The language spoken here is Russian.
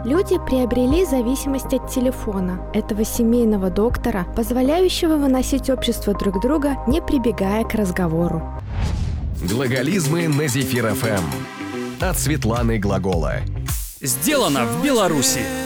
Люди приобрели зависимость от телефона, этого семейного доктора, позволяющего выносить общество друг друга, не прибегая к разговору. Глаголизмы на Зефир ФМ. От Светланы Глагола. Сделано в Беларуси.